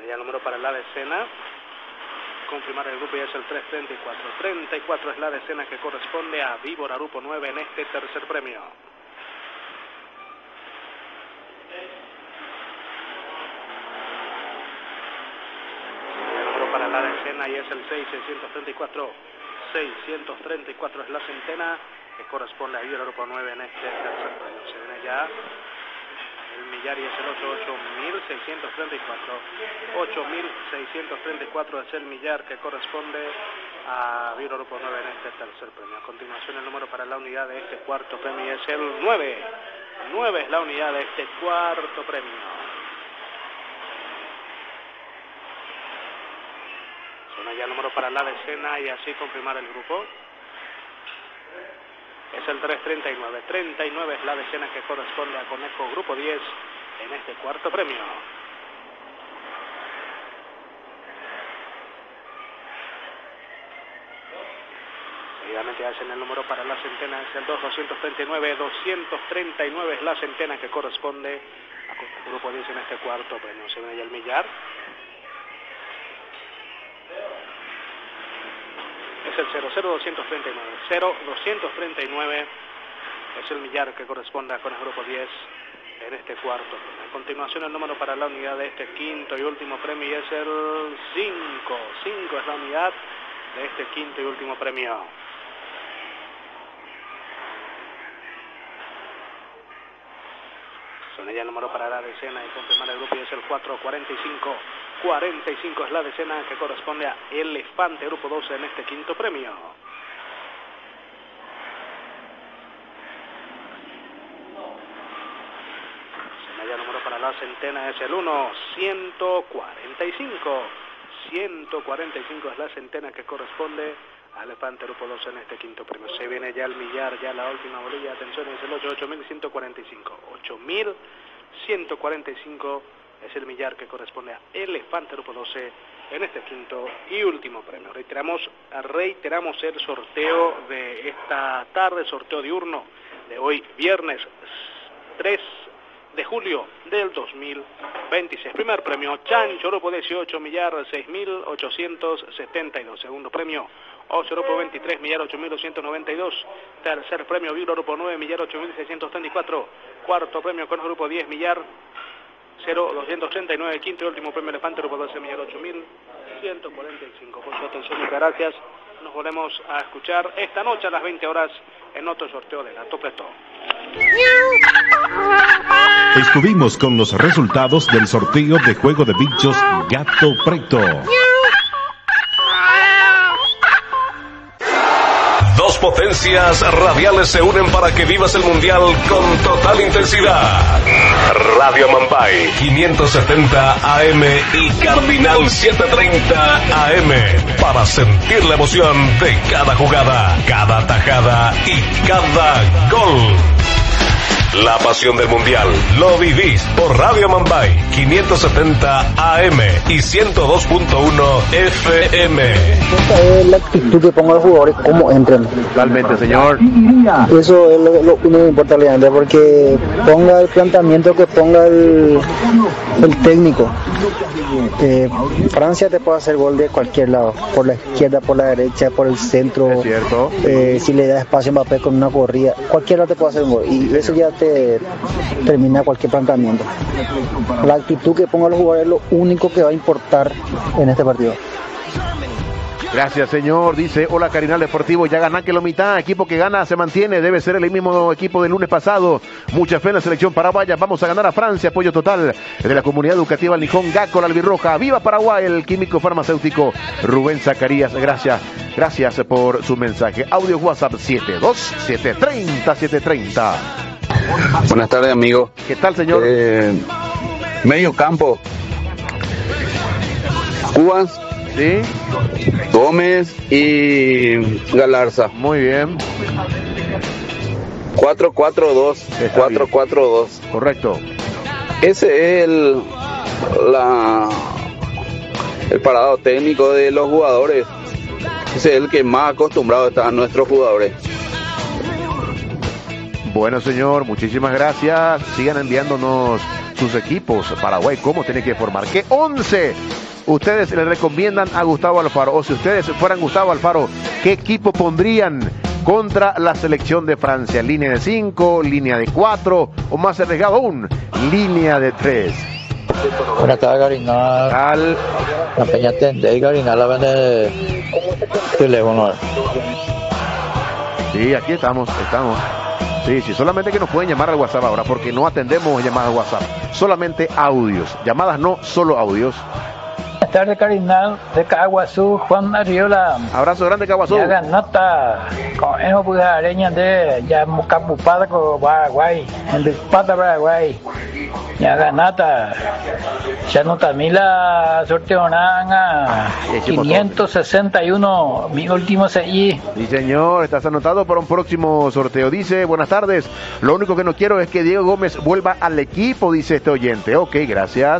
Ya el número para la decena. Confirmar el grupo ya es el 334. 34 es la decena que corresponde a Víbora Grupo 9 en este tercer premio. El número para la decena y es el 6634. 634 es la centena que corresponde a Víbora Grupo 9 en este tercer premio. Se viene ya el millar y es el 8634. 8634 es el millar que corresponde a Víbora Grupo 9 en este tercer premio. A continuación el número para la unidad de este cuarto premio es el 9. 9 es la unidad de este cuarto premio. Suena ya el número para la decena y así confirmar el grupo. Es el 339. 39 es la decena que corresponde a Conejo Grupo 10 en este cuarto premio. Seguidamente hacen el número para la centena, es el 239. 239 es la centena que corresponde a Conejo Grupo 10 en este cuarto premio. Se viene ya el millar. Es el 00239. 0239 es el millar que corresponde a Conejo Grupo 10 en este cuarto premio. A continuación el número para la unidad de este quinto y último premio y es el 5. 5 es la unidad de este quinto y último premio. Son ya el número para la decena y confirmar el grupo y es el 445. 45 es la decena que corresponde a Elefante Grupo 12 en este quinto premio. El número para la centena es el 1. 145. 145 es la centena que corresponde a Elefante Grupo 12 en este quinto premio. Se viene ya el millar, ya la última bolilla. Atención, es el 8145. 8145 es el millar que corresponde a Elefante Grupo 12 en este quinto y último premio. Reiteramos el sorteo de esta tarde, sorteo diurno de hoy, viernes 3 de julio del 2026. Primer premio, Chancho Grupo 18, millar 6.872. Segundo premio, Oso Grupo 23, millar 8.292. Tercer premio, Víbora Grupo 9, millar 8.634. Cuarto premio, Conejo Grupo 10, millar 0.239. Quinto y último premio, Elefante Grupo 12, millar 8.145. Por su atención, muchas gracias. Nos volvemos a escuchar esta noche a las 20 horas en otro sorteo de Gato Preto. Estuvimos con los resultados del sorteo de juego de bichos Gato Preto. Dos potencias radiales se unen para que vivas el mundial con total intensidad. Radio Mambay 570 AM y Cardinal 730 AM para sentir la emoción de cada jugada, cada tajada y cada gol. La pasión del mundial lo vivís por Radio Mambay 570 AM y 102.1 FM. Esta es la actitud que pongan los jugadores, cómo entran. Totalmente, señor. Eso es lo único que importa, Leandro, porque ponga el planteamiento que ponga el técnico. Francia te puede hacer gol de cualquier lado, por la izquierda, por la derecha, por el centro. Es cierto. Si le da espacio a Mbappé con una corrida, cualquier lado te puede hacer un gol. Y eso ya te termina cualquier planteamiento. La actitud que ponga los jugadores es lo único que va a importar en este partido. Gracias, señor. Dice, hola Carinal Deportivo, ya ganá que lo mitad, equipo que gana se mantiene, debe ser el mismo equipo del lunes pasado. Mucha fe en la selección paraguaya, vamos a ganar a Francia, apoyo total de la comunidad educativa Nijón Gaco, la albirroja. Viva Paraguay, el químico farmacéutico Rubén Zacarías, gracias por su mensaje. Audio WhatsApp 72730. Buenas tardes, amigo. ¿Qué tal, señor? Medio campo. Cubas. Sí. Gómez y Galarza. Muy bien. 4-4-2. 4-4-2. Correcto. Ese es el parado técnico de los jugadores. Ese es el que más acostumbrado están nuestros jugadores. Bueno, señor, muchísimas gracias. Sigan enviándonos sus equipos. Paraguay, ¿cómo tiene que formar? ¿Qué 11 ustedes le recomiendan a Gustavo Alfaro? O si ustedes fueran Gustavo Alfaro, ¿qué equipo pondrían contra la selección de Francia? ¿Línea de 5, línea de 4 o más arriesgado aún, línea de 3? Buenas tardes, Garinal. La Peña Tende y Garinal la vende teléfono. Sí, aquí estamos. Sí, solamente que nos pueden llamar al WhatsApp ahora, porque no atendemos llamadas al WhatsApp, solamente audios, llamadas no, solo audios. Buenas tardes, Carinal, de Caguazú, Juan Arriola. Abrazo grande, Caguazú. Ya ganota, con eso pues areña de ya mucapupada con Paraguay, en Despata Paraguay. Ya ganata, ya no tamila sorteo nada, 561, mi último CI. Sí, señor, estás anotado para un próximo sorteo. Dice, buenas tardes, lo único que no quiero es que Diego Gómez vuelva al equipo, dice este oyente. Ok, gracias.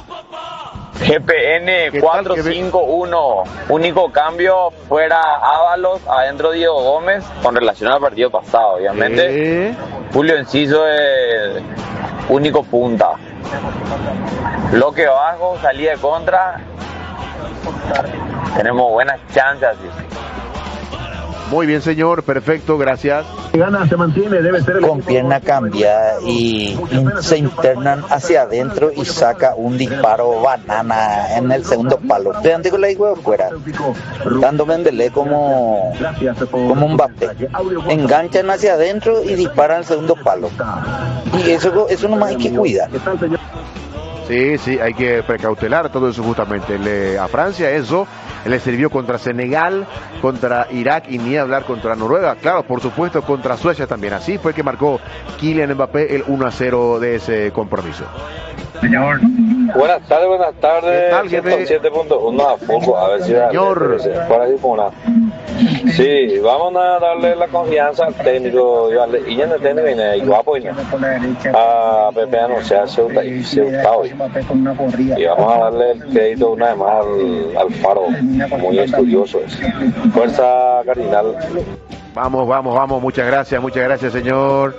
GPN 451, único cambio fuera Ábalos, adentro Diego Gómez, con relación al partido pasado, obviamente. Julio Enciso es único punta. Bloque bajo, salida de contra, tenemos buenas chances. Muy bien, señor, perfecto, gracias. Gana, se mantiene, debe ser con pierna cambiada y se internan hacia adentro y saca un disparo banana en el segundo palo. Delante con la igual fuera, dando Mendelé como Mbappé. Enganchan hacia adentro y disparan el segundo palo. Y eso nomás hay que cuidar. Sí, hay que precautelar todo eso justamente. A Francia eso le sirvió contra Senegal, contra Irak y ni hablar contra Noruega. Claro, por supuesto, contra Suecia también. Así fue que marcó Kylian Mbappé el 1-0 de ese compromiso. Señor. Buenas tardes. 7.1 a poco, a ver si señor. Por ahí por una. Sí, vamos a darle la confianza al técnico y ya no tiene y guapo y a Pepe anunciar Ceuta y vamos a darle el crédito una vez más al Faro, muy estudioso es. Fuerza Cardinal. Vamos, muchas gracias señor.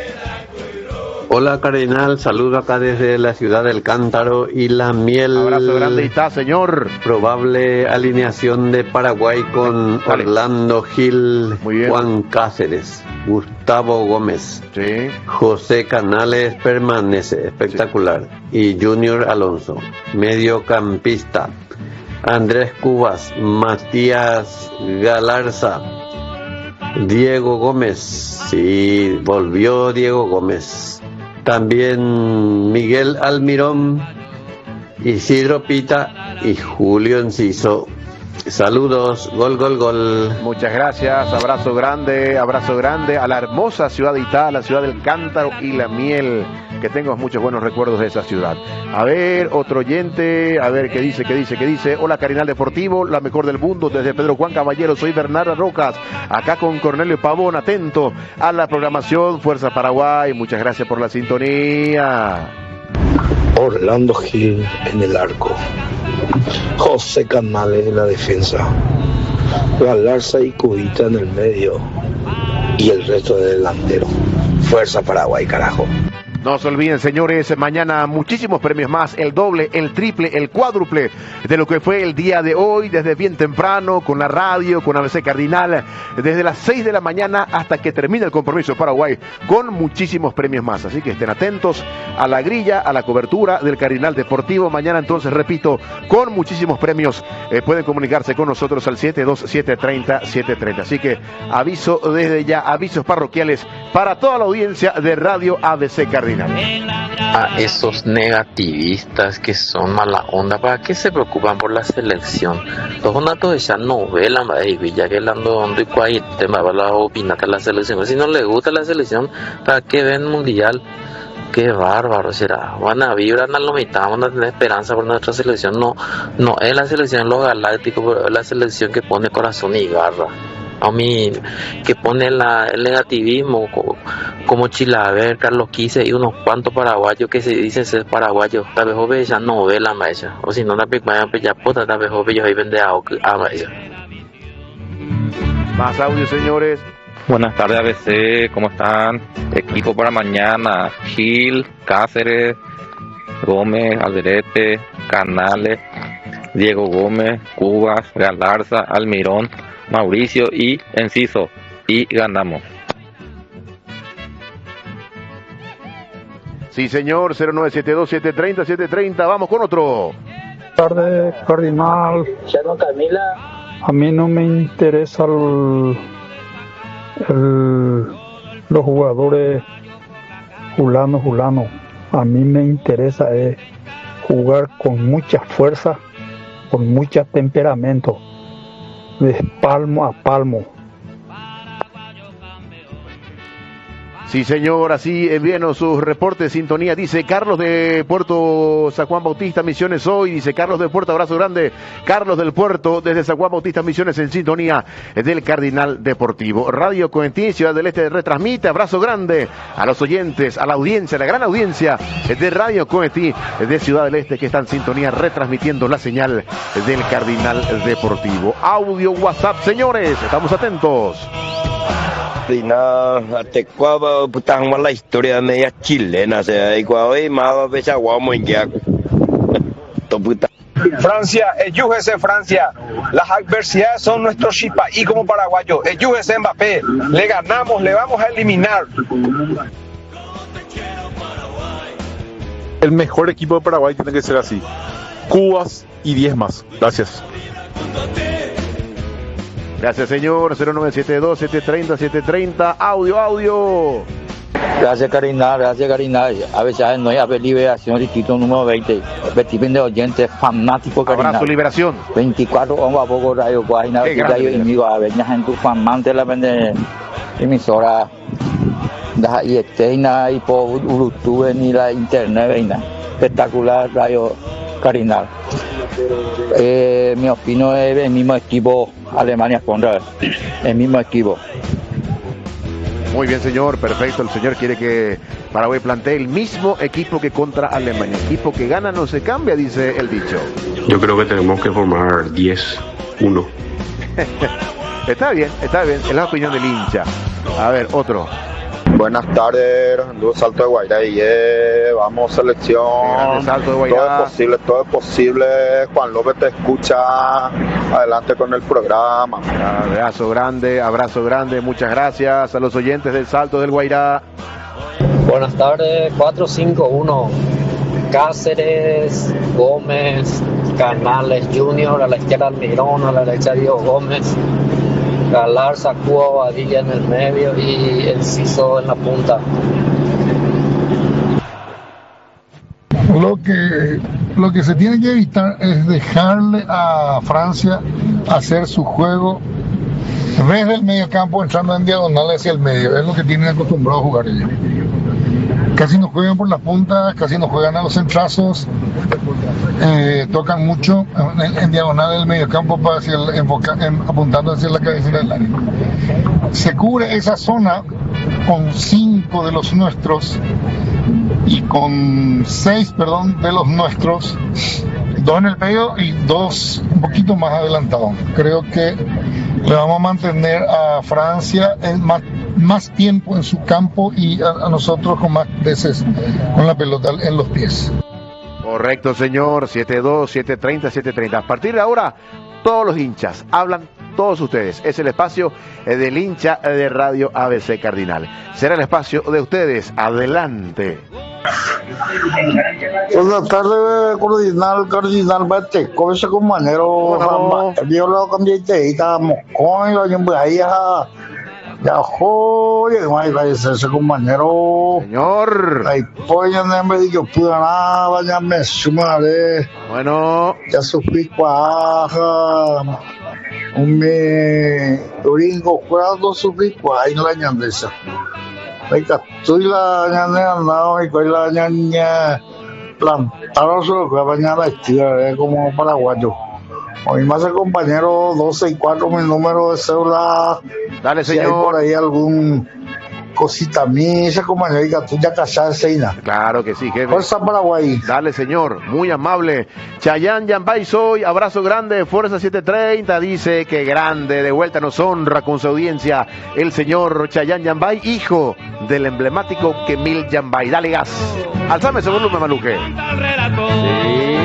Hola Cardinal, saludo acá desde la ciudad del Cántaro y la Miel. Abrazo grande y está, señor. Probable alineación de Paraguay con Orlando Gil, Juan Cáceres, Gustavo Gómez, sí. José Canales permanece, espectacular, y Junior Alonso. Mediocampista, Andrés Cubas, Matías Galarza, Diego Gómez, sí, volvió Diego Gómez. También Miguel Almirón, Isidro Pita y Julio Enciso. Saludos, gol. Muchas gracias, abrazo grande a la hermosa ciudad de Itá, la ciudad del Cántaro y la Miel, que tengo muchos buenos recuerdos de esa ciudad. A ver, otro oyente, a ver qué dice. Hola Carinal Deportivo, la mejor del mundo, desde Pedro Juan Caballero, soy Bernardo Rocas, acá con Cornelio Pavón, atento a la programación, Fuerza Paraguay, muchas gracias por la sintonía. Orlando Gil en el arco, José Canales en la defensa, Galarza y Cubita en el medio y el resto de delantero. Fuerza Paraguay, carajo. No se olviden, señores, mañana muchísimos premios más, el doble, el triple, el cuádruple de lo que fue el día de hoy, desde bien temprano, con la radio, con ABC Cardinal, desde las 6 de la mañana hasta que termine el compromiso de Paraguay, con muchísimos premios más. Así que estén atentos a la grilla, a la cobertura del Cardinal Deportivo. Mañana, entonces, repito, con muchísimos premios. Pueden comunicarse con nosotros al 72730-730. Así que aviso desde ya, avisos parroquiales para toda la audiencia de Radio ABC Cardinal. A esos negativistas que son mala onda, ¿para qué se preocupan por la selección? Los natos de esa novela, ya que hablando y cuál tema va a opinar de la selección. Si no les gusta la selección, ¿para qué ven mundial? Qué bárbaro será. Van a vibrar a la mitad, van a tener esperanza por nuestra selección. No es la selección los galácticos, pero es la selección que pone corazón y garra. A mí, que pone el negativismo como Chilaver, Carlos Quise y unos cuantos paraguayos que se dicen ser paraguayos. Tal vez joven ya no ve la maestra, o si no, la pequeña pota, tal vez joven yo ahí vende a maestra. Más audio, señores. Buenas tardes, ABC, ¿cómo están? Equipo para mañana: Gil, Cáceres, Gómez, Alderete, Canales, Diego Gómez, Cubas, Galarza, Almirón, Mauricio y Enciso. Y ganamos. Sí, señor, 0972-730-730. Vamos con otro. Buenas tardes, Cardinal. A mí no me interesa los jugadores fulano. A mí me interesa jugar con mucha fuerza, con mucho temperamento, de palmo a palmo. Sí, señor, así envíenos sus reportes, sintonía. Dice Carlos de Puerto San Juan Bautista, Misiones hoy. Dice Carlos del Puerto, abrazo grande. Carlos del Puerto, desde San Juan Bautista, Misiones, en sintonía del Cardinal Deportivo. Radio Coentín, Ciudad del Este, retransmite. Abrazo grande a los oyentes, a la audiencia, a la gran audiencia de Radio Coentín de Ciudad del Este, que está en sintonía retransmitiendo la señal del Cardinal Deportivo. Audio WhatsApp, señores, estamos atentos. La historia media chilena, Francia, ayúdese Francia. Las adversidades son nuestros chipaí como paraguayos. Ayúdese Mbappé. Le ganamos, le vamos a eliminar. El mejor equipo de Paraguay tiene que ser así. Cubas y 10 más. Gracias. Gracias, señor. 0972-730-730. Audio. Gracias, Cardinal. A veces no hay liberación, distrito número 20. Vestimen de oyentes fanáticos, Cardinal. Abrazo, liberación. 24 hombres a poco radio, Guajina, y a ver, en tu famante la vende emisora. Y eterna, y por YouTube, ni la internet, veina. Espectacular radio, Cardinal. Mi opinión es el mismo equipo Alemania contra el mismo equipo. Muy bien, señor, perfecto. El señor quiere que Paraguay plantee el mismo equipo que contra Alemania. Equipo que gana no se cambia, dice el dicho. Yo creo que tenemos que formar 10-1. Está bien, es la opinión del hincha. A ver, otro. Buenas tardes, Salto de Guairá y vamos selección. Salto de Guairá. Todo es posible. Juan López te escucha. Adelante con el programa. Abrazo grande, muchas gracias a los oyentes del Salto del Guairá. Buenas tardes, 4-5-1. Cáceres, Gómez, Canales Junior, a la izquierda Almirón, a la derecha Diego Gómez, Galarza, Cuba, Badilla en el medio y Enciso en la punta. Lo que se tiene que evitar es dejarle a Francia hacer su juego desde el medio campo, entrando en diagonal hacia el medio. Es lo que tienen acostumbrado a jugar ellos. Casi no juegan por las puntas, casi no juegan a los centrazos, tocan mucho en diagonal del mediocampo para apuntando hacia la cabecera del área. Se cubre esa zona con 5 de los nuestros y con 6, de los nuestros, 2 en el medio y 2 un poquito más adelantados. Creo que le vamos a mantener a Francia más tiempo en su campo y a nosotros con más veces con la pelota en los pies. Correcto, señor. 7-2, 7-30, 7-30. A partir de ahora, todos los hinchas hablan, todos ustedes. Es el espacio del hincha de Radio ABC Cardinal. Será el espacio de ustedes. Adelante. Buenas tardes, Cardinal Bate. ¿Cómo se compañero? Yo lo cambié de estamos con ahí ya joder, ese compañero. Señor. Ay, pues ya no me digo pude nada, ya me sumaré. Bueno. Ya sufrí cuaja. Me doringo jurado sufrí cuaja en la ñandesa. Venga, estoy la ñandesa, no, y con la ñaña plantaron solo que mañana estira, como paraguayo. Hoy más el compañero 12 y 4, mi número de cédula. Dale, si señor. hay por ahí algún cosita misa, compañero, ya callada Seina. Claro que sí, jefe. Fuerza Paraguay. Dale, señor, muy amable. Chayán Yambay soy, abrazo grande, Fuerza 730, dice que grande, de vuelta nos honra con su audiencia el señor Chayán Yambay, hijo del emblemático Kemil Yambay. Dale gas. Alzame ese volumen, Maluque. Sí.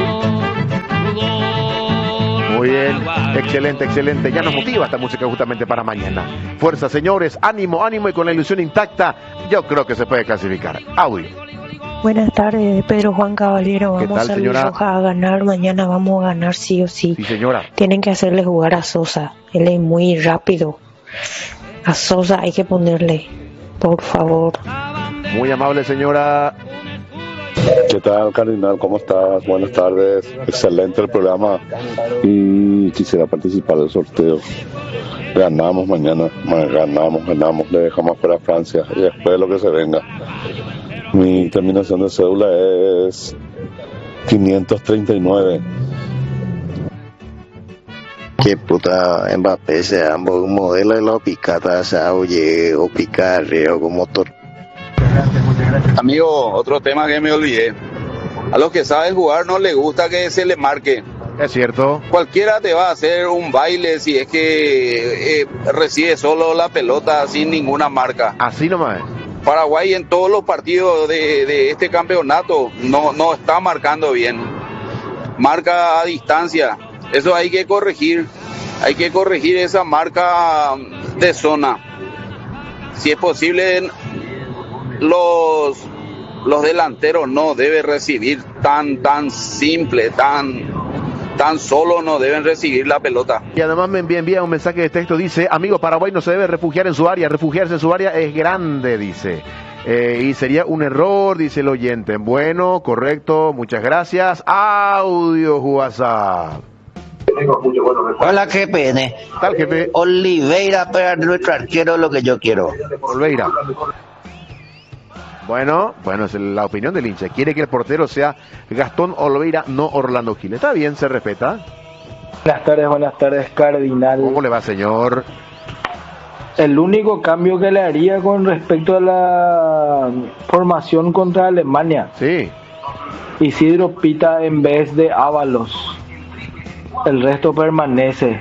Muy bien, excelente, excelente. Ya nos motiva esta música justamente para mañana. Fuerza, señores, ánimo, ánimo y con la ilusión intacta, yo creo que se puede clasificar. Audio. Buenas tardes, Pedro Juan Caballero. ¿Qué Vamos tal, a Luis señora? Rojas a ganar. Mañana vamos a ganar sí o sí. Sí, señora. Tienen que hacerle jugar a Sosa. Él es muy rápido. A Sosa hay que ponerle, por favor. Muy amable, señora. ¿Qué tal, Cardinal? ¿Cómo estás? Buenas tardes. Excelente el programa. Y quisiera participar del sorteo. Ganamos mañana. Ganamos. Le dejamos para Francia. Y después lo que se venga. Mi terminación de cédula es 539. Que puta Mbappé sea un modelo de la picata, sea oye, o picar, o como motor. Amigo, otro tema que me olvidé. A los que saben jugar no les gusta que se les marque. Es cierto. Cualquiera te va a hacer un baile si es que recibe solo la pelota sin ninguna marca. Así nomás. Paraguay en todos los partidos de este campeonato no está marcando bien. Marca a distancia. Eso hay que corregir. Hay que corregir esa marca de zona. Si es posible, los delanteros no deben recibir tan simple, tan solo no deben recibir la pelota. Y además me envía un mensaje de texto, dice, amigo, Paraguay no se debe refugiar en su área, refugiarse en su área es grande, dice. Y sería un error, dice el oyente. Bueno, correcto, muchas gracias. Audio, WhatsApp. Hola, GPN. Tal, jefe. Oliveira para nuestro arquero, lo que yo quiero. Oliveira. Bueno, es la opinión del hincha. Quiere que el portero sea Gastón Oliveira, no Orlando Gil. Está bien, se respeta. Buenas tardes, Cardinal. ¿Cómo le va, señor? El único cambio que le haría con respecto a la formación contra Alemania. Sí. Isidro Pita en vez de Ábalos. El resto permanece.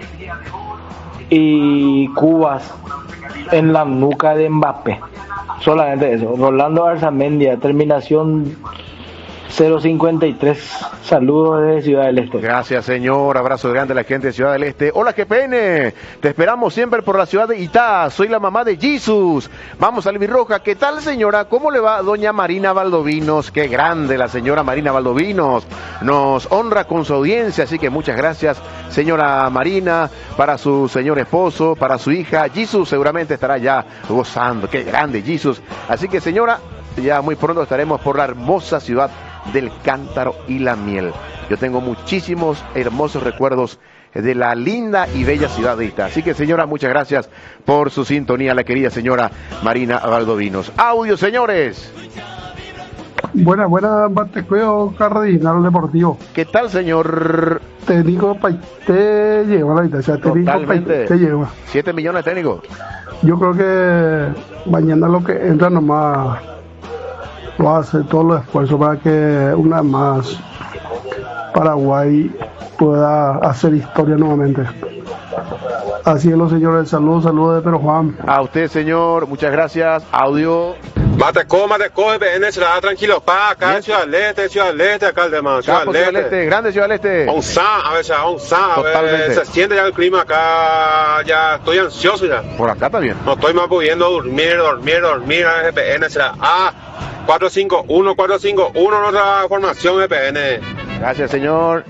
Y Cubas en la nuca de Mbappé. Solamente eso. Rolando Arzamendia, terminación 053. Saludos desde Ciudad del Este. Gracias, señor. Abrazo grande a la gente de Ciudad del Este. Hola, GPN. Te esperamos siempre por la ciudad de Itá. Soy la mamá de Jesus. Vamos a Roja. ¿Qué tal, señora? ¿Cómo le va doña Marina Valdovinos? Qué grande la señora Marina Valdovinos. Nos honra con su audiencia. Así que muchas gracias, señora Marina, para su señor esposo, para su hija. Jesus seguramente estará ya gozando. Qué grande, Jesus. Así que, señora, ya muy pronto estaremos por la hermosa ciudad del cántaro y la miel. Yo tengo muchísimos hermosos recuerdos de la linda y bella ciudad de Itá. Así que, señora, muchas gracias por su sintonía, la querida señora Marina Valdovinos. Audio, señores. Buena, Batecueo, Cardinal Deportivo. ¿Qué tal, señor? Técnico Paité lleva la distancia. Técnico Paité lleva. 7 millones técnico. Yo creo que mañana lo que entra nomás va a hacer todos los esfuerzos para que una más Paraguay pueda hacer historia nuevamente. Así es, los señores. Saludos de Pedro Juan. A usted, señor, muchas gracias. Audio. Mateco, EPN será tranquilo, pa, acá en Ciudad del Este, acá el demás, Ciudad del Este. Grande Ciudad del Este. A ver, se siente ya el clima acá, ya estoy ansioso ya. Por acá también. No estoy más pudiendo dormir, EPN será 451 nuestra formación EPN. Gracias, señor.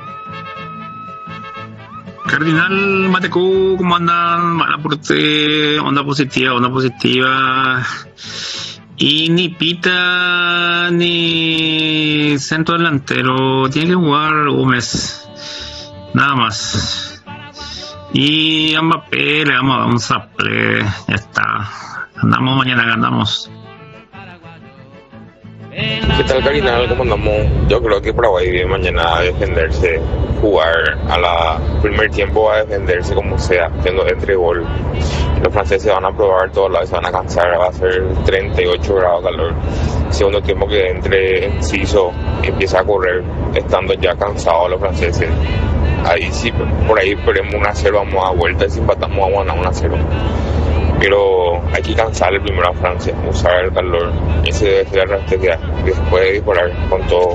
Cardinal Mateco, ¿cómo andan? Van a aporte, onda positiva. Y ni Pita ni centro delantero, tiene que jugar Gómez, nada más. Y a Mbappé le vamos a dar un saple, ya está. Andamos mañana, ganamos. ¿Qué tal, Carinal? ¿Cómo andamos? Yo creo que Paraguay viene mañana a defenderse, jugar primer tiempo a defenderse como sea, haciendo entre gol. Los franceses van a probar todos lados, se van a cansar, va a ser 38 grados de calor. Segundo tiempo que entre Enciso y empieza a correr, estando ya cansados los franceses. Ahí sí, por ahí esperemos 1-0, vamos a vuelta y si empatamos vamos a ganar 1-0. Pero hay que cansar el primero a Francia, usar el calor, ese debe ser la estrategia, después disparar con todo.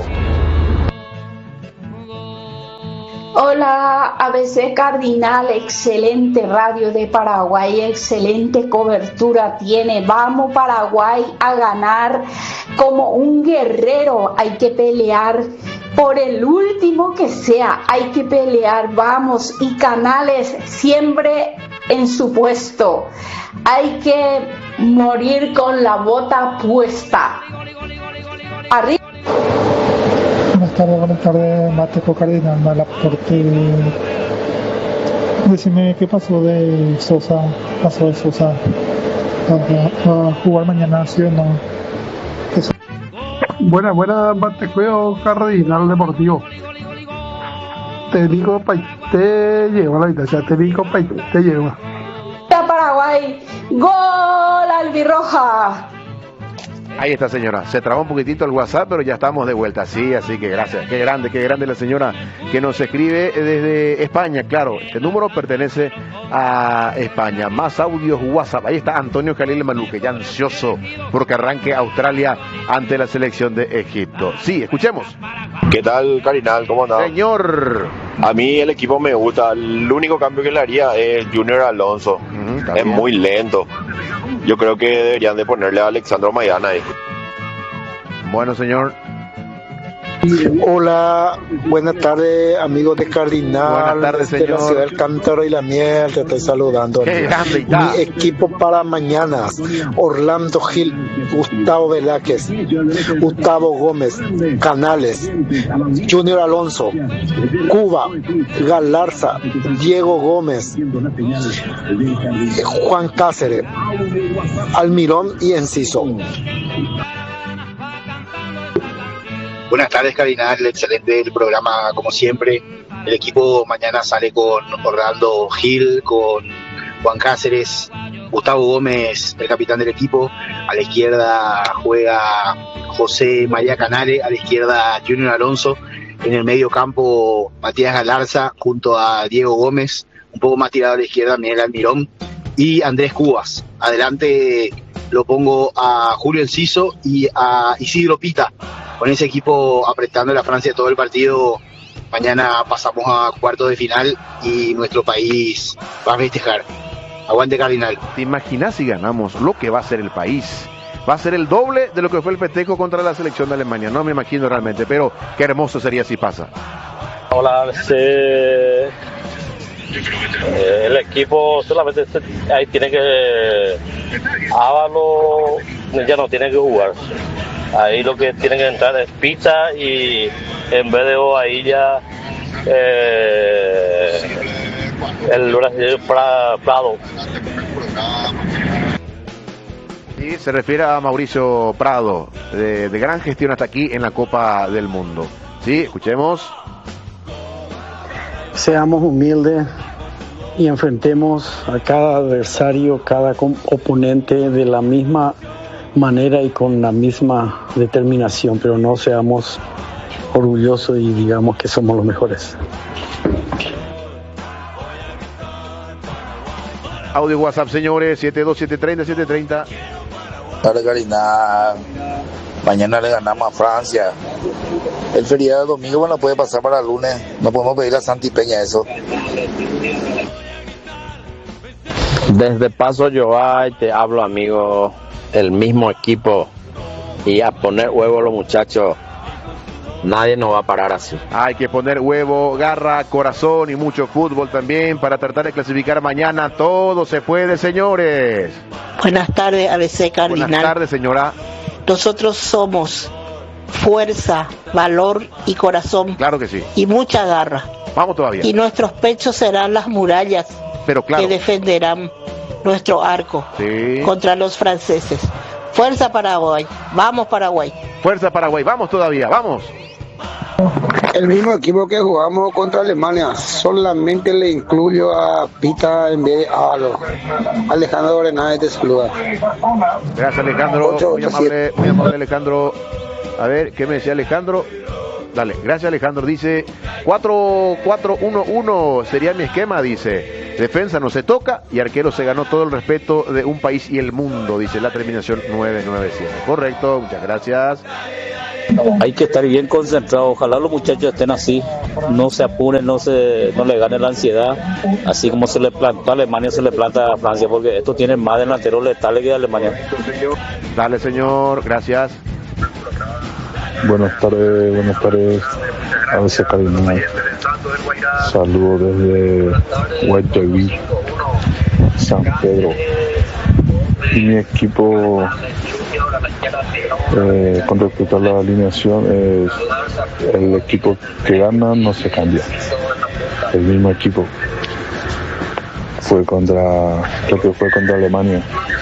Hola, ABC Cardinal, excelente radio de Paraguay, excelente cobertura tiene. Vamos Paraguay a ganar como un guerrero, hay que pelear por el último que sea, hay que pelear, vamos, y Canales siempre en su puesto. Hay que morir con la bota puesta. Arriba. Buenas tardes, Mateco Cardinal, mala porque decime qué pasó de Sosa, a jugar mañana, ¿sí o no? Buena, Mateco Cardinal Deportivo. Te digo, te lleva la distancia, te lleva. Paraguay, gol albirroja. Ahí está, señora. Se trabó un poquitito el WhatsApp, pero ya estamos de vuelta. Sí, así que gracias. Qué grande la señora que nos escribe desde España. Claro, este número pertenece a España. Más audios WhatsApp. Ahí está Antonio Jalil Maluque, ya ansioso porque arranque Australia ante la selección de Egipto. Sí, escuchemos. ¿Qué tal, Carinal? ¿Cómo andás? Señor. A mí el equipo me gusta. El único cambio que le haría es Junior Alonso. Es muy lento. Yo creo que deberían de ponerle a Alexandro Maidana ahí. Bueno, señor. Hola, buenas tardes, amigos de Cardinal. Buenas tardes, señor. De la ciudad del Cántaro y la Miel, te estoy saludando. Qué grande está. Mi equipo para mañana: Orlando Gil, Gustavo Velázquez, Gustavo Gómez, Canales, Junior Alonso, Cuba, Galarza, Diego Gómez, Juan Cáceres, Almirón y Enciso. Buenas tardes, Cardinal, excelente el programa como siempre. El equipo mañana sale con Orlando Gil, con Juan Cáceres, Gustavo Gómez, el capitán del equipo. A la izquierda juega José María Canales, a la izquierda Junior Alonso. En el medio campo Matías Galarza junto a Diego Gómez. Un poco más tirado a la izquierda Miguel Almirón y Andrés Cubas. Adelante lo pongo a Julio Enciso y a Isidro Pita. Con ese equipo apretando a Francia todo el partido, mañana pasamos a cuartos de final y nuestro país va a festejar. Aguante, Cardinal. ¿Te imaginas si ganamos lo que va a ser el país? Va a ser el doble de lo que fue el festejo contra la selección de Alemania. No me imagino realmente, pero qué hermoso sería si pasa. Hola, el equipo solamente ahí tiene que Ávalo ya no tiene que jugar. Ahí lo que tiene que entrar es Pita y en vez de ahí ya el brasileño Prado. Y se refiere a Mauricio Prado, de gran gestión hasta aquí en la Copa del Mundo. Sí, escuchemos. Seamos humildes y enfrentemos a cada adversario, cada oponente de la misma manera y con la misma determinación, pero no seamos orgullosos y digamos que somos los mejores. Audio WhatsApp, señores, 72730. Dale, Karina. Mañana le ganamos a Francia. El feriado de domingo bueno puede pasar para el lunes. No podemos pedir a Santi Peña eso. Desde Paso Yoay te hablo, amigo. El mismo equipo y a poner huevo los muchachos. Nadie nos va a parar así. Hay que poner huevo, garra, corazón y mucho fútbol también para tratar de clasificar mañana. Todo se puede, señores. Buenas tardes, ABC Cardinal. Buenas tardes, señora. Nosotros somos fuerza, valor y corazón. Claro que sí. Y mucha garra. Vamos todavía. Y nuestros pechos serán las murallas. Pero claro, que defenderán nuestro arco contra los franceses. Fuerza Paraguay. Vamos Paraguay. Fuerza Paraguay, vamos todavía, vamos. El mismo equipo que jugamos contra Alemania, solamente le incluyo a Pita en vez de Ávalo. Alejandro Orenades de Saluda. Gracias, Alejandro, muy amable Alejandro. A ver, ¿qué me decía Alejandro? Dale, gracias Alejandro. Dice 4-4-1-1 sería mi esquema, dice. Defensa no se toca y arquero se ganó todo el respeto de un país y el mundo, dice la terminación 997. Correcto, muchas gracias. Hay que estar bien concentrado. Ojalá los muchachos estén así, no se apuren, no le gane la ansiedad, así como se le plantó a Alemania, se le planta a Francia, porque estos tienen más delanteros letales que Alemania. Dale, señor, gracias. Buenas tardes, a veces Cardinal. Saludos desde Guayaquil, San Pedro. Mi equipo, con respecto a la alineación, es el equipo que gana no se cambia. El mismo equipo fue contra Alemania.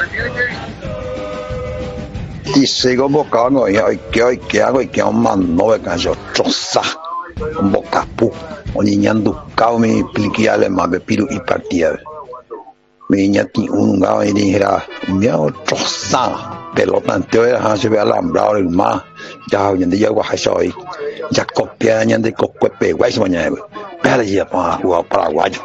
Y sigo bocando hoy que hago y que un man no me canso troza un bocapu o niñando cao mi pliqui alemán de piru y partida mi niña ti un gao y dijera miau troza pelota anteo de hanse ve alambrado el más ya hoy en día guajasoy ya copia de cocuepe guay mañana pero ya para jugar paraguayo.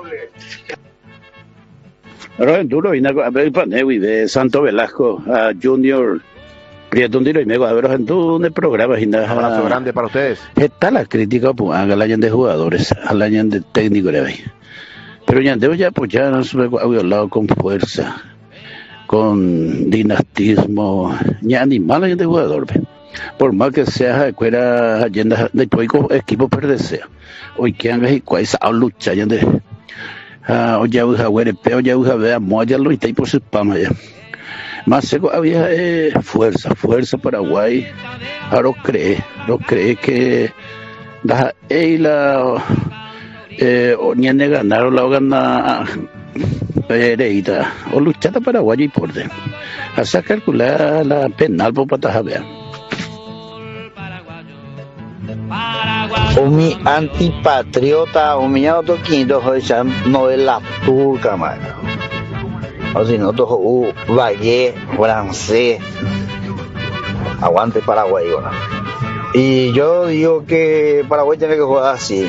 Ahora duro vino a ver panewi de Santo Velasco a Junior Prieto un tiro y me a veros en todo el programa. Un abrazo grande para ustedes. Está la crítica pues, al año de jugadores, al año de técnico. Pero ya debo ya apoyar a su hablado con fuerza, con dinastismo, ya animal año de jugador. Por más que sea fuera agenda de todo equipo perdesea. Hoy que han México esa lucha ya de ya usa huerepeo, ya usa vea moya lo está ahí por sus pamas ya. Más seco había fuerza Paraguay. Ahora cree que la Oñane ganaron la gana Pereira o luchata Paraguay y por de hasta calcular la penal por patas vean. O mi antipatriota o mi autoquinto esa novela turca mano. O si no, todo Valle, francés, aguante Paraguay, bueno. Y yo digo que Paraguay tiene que jugar así,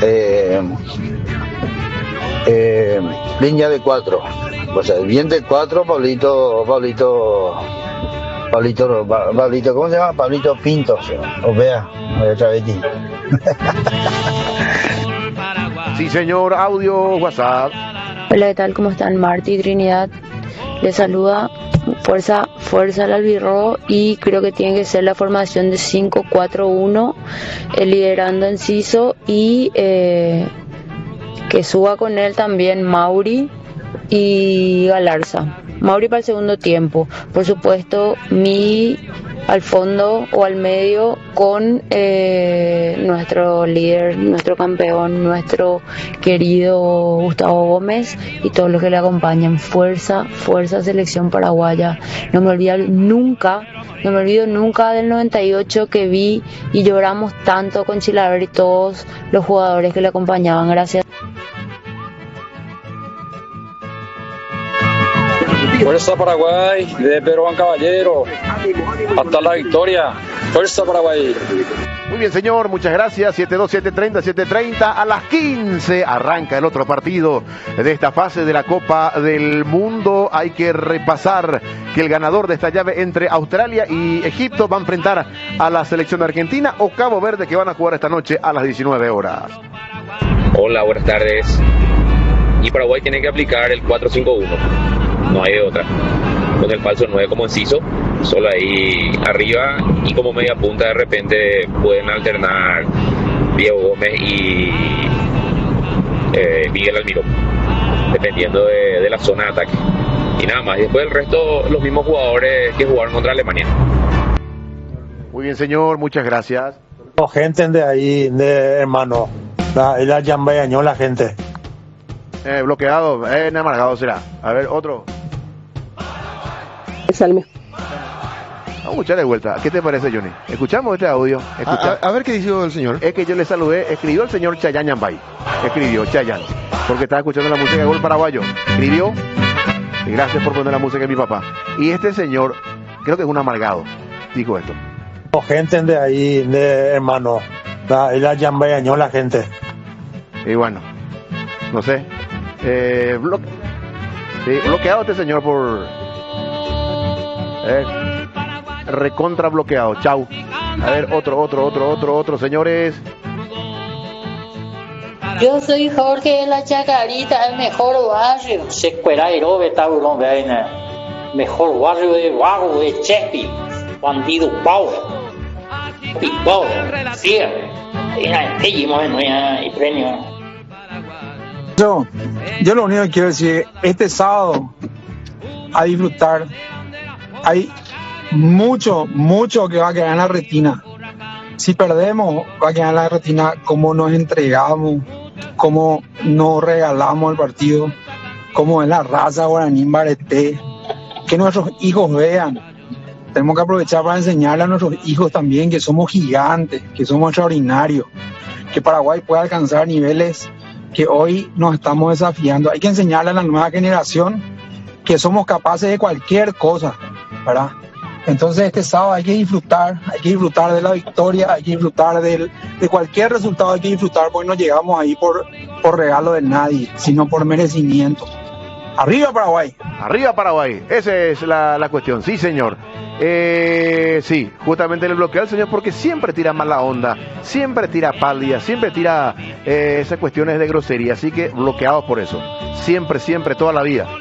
línea de 4, o sea, bien de 4, Pablito, ¿cómo se llama? Pablito Pinto, o vea, otra vez. Sí, señor, audio, WhatsApp. Hola, ¿qué tal? ¿Cómo están? Marti Trinidad les saluda. Fuerza al albirrojo y creo que tiene que ser la formación de 5-4-1, liderando Enciso y que suba con él también Mauri y Galarza. Mauri para el segundo tiempo, por supuesto, al fondo o al medio con nuestro líder, nuestro campeón, nuestro querido Gustavo Gómez y todos los que le acompañan. Fuerza selección paraguaya. No me olvido nunca del 98 que vi y lloramos tanto con Chilaver y todos los jugadores que le acompañaban. Gracias. Fuerza Paraguay, de Pedro Juan Caballero, hasta la victoria. Fuerza Paraguay. Muy bien, señor, muchas gracias. 7-2-7-30-730. A las 15 arranca el otro partido de esta fase de la Copa del Mundo. Hay que repasar que el ganador de esta llave entre Australia y Egipto va a enfrentar a la selección argentina o Cabo Verde, que van a jugar esta noche a las 19 horas. Hola, buenas tardes. Y Paraguay tiene que aplicar el 4-5-1. No hay de otra. Con el falso 9 como Enciso, solo ahí arriba, y como media punta de repente pueden alternar Diego Gómez y Miguel Almirón, dependiendo de la zona de ataque. Y nada más. Y después el resto, los mismos jugadores que jugaron contra Alemania. Muy bien, señor, muchas gracias. Gente de ahí, hermano. La llambeañó la gente. Bloqueado, amargado será. A ver, otro. Salme. Vamos a escuchar de vuelta. ¿Qué te parece, Johnny? Escuchamos este audio. A ver qué dijo el señor. Es que yo le saludé, escribió el señor Chayanne Yambay. Escribió Chayanne, porque estaba escuchando la música de Gol Paraguayo. Escribió, y gracias por poner la música de mi papá. Y este señor, creo que es un amargado, dijo esto. Gente de ahí, de hermano. La Yambay la gente. Y bueno, no sé. Bloqueado este señor por recontra bloqueado. Chau. A ver, otro, señores. Yo soy Jorge de la Chacarita, el mejor barrio. Mejor barrio de Vago, de Chepi, bandido Power. Power, sí. Y premio. Yo lo único que quiero decir, este sábado a disfrutar, hay mucho que va a quedar en la retina. Si perdemos, va a quedar en la retina cómo nos entregamos, cómo nos regalamos el partido, cómo es la raza guaraní Bareté, que nuestros hijos vean. Tenemos que aprovechar para enseñarle a nuestros hijos también que somos gigantes, que somos extraordinarios, que Paraguay puede alcanzar niveles que hoy nos estamos desafiando. Hay que enseñarle a la nueva generación que somos capaces de cualquier cosa, ¿verdad? Entonces este sábado hay que disfrutar de la victoria, hay que disfrutar de cualquier resultado, hay que disfrutar porque no llegamos ahí por regalo de nadie, sino por merecimiento. ¡Arriba Paraguay! ¡Arriba Paraguay! Esa es la cuestión, sí señor. Sí, justamente le bloquea al señor porque siempre tira mala onda, siempre tira pálida, siempre tira esas cuestiones de grosería, así que bloqueados por eso, siempre, toda la vida.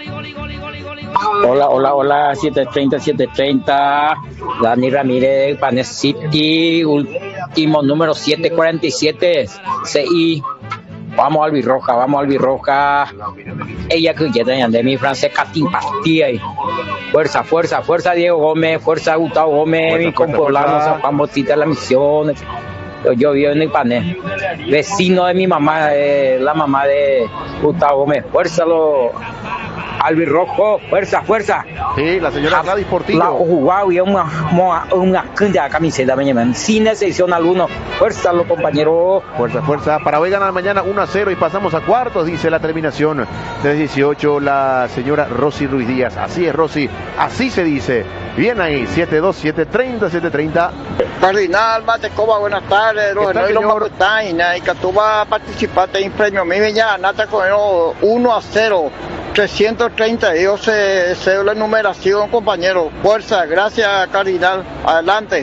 Hola, 730, Dani Ramírez, Panes City, último número 747, CI. Vamos albirroja. Ella que ya tenía de mi francés Catín Pastilla. Fuerza Diego Gómez, fuerza Gustavo Gómez, mi compolano, Juan Botita la misión. Yo vivo en el panel, vecino de mi mamá, la mamá de Gustavo Gómez. Fuerza albirrojo, fuerza. Sí, la señora Gladys Portillo. La jugado y una camiseta, sin excepción alguno. Fuerza, los compañeros. Fuerza. Paraguay gana mañana 1-0 y pasamos a cuartos, dice la terminación 3-18, la señora Rosy Ruiz Díaz. Así es, Rosy, así se dice. Bien ahí, 7-2, 7-30. Cardinal Matecoba, buenas tardes. Los y que tú vas a participar en premio. Mi ya, Nata con 1-0. 332 cédula de numeración, compañero. Fuerza, gracias, Cardinal. Adelante.